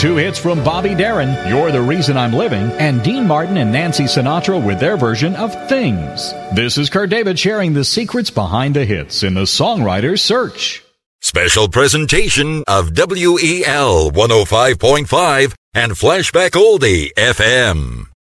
Two hits from Bobby Darin, You're the Reason I'm Living, and Dean Martin and Nancy Sinatra with their version of Things. This is Kurt David sharing the secrets behind the hits in the songwriter's search. Special presentation of WEL 105.5 and Flashback Oldie FM.